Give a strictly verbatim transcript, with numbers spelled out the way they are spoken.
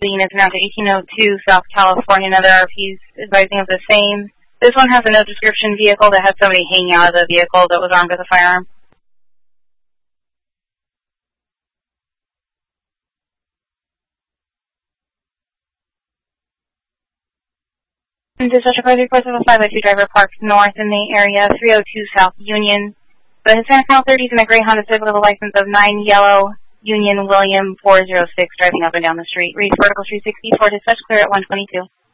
Lee is around to eighteen oh two South California. Another R P is advising of the same. This one has a no description vehicle that had somebody hanging out of the vehicle that was armed with a firearm. Dispatch requires reports of a five by two driver parked north in the area, three oh two South Union. The Hispanic male thirties in a gray Honda Civic with a license of nine Yellow Union William four oh six driving up and down the street. Read vertical three sixty-four, dispatch clear at one twenty-two.